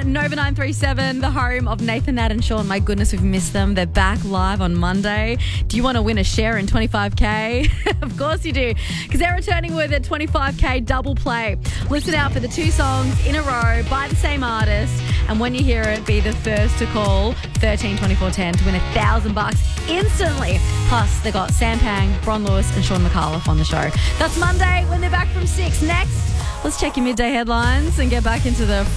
Nova 937, the home of Nathan, Nat and Sean. My goodness, we've missed them. They're back live on Monday. Do you want to win a share in 25K? Of course you do, because they're returning with a 25K double play. Listen out for the two songs in a row by the same artist, and when you hear it, be the first to call 13 24 10 to win $1,000 instantly. Plus, they got Sam Pang, Bron Lewis and Sean McAuliffe on the show. That's Monday when they're back from 6. Next, let's check your midday headlines and get back into the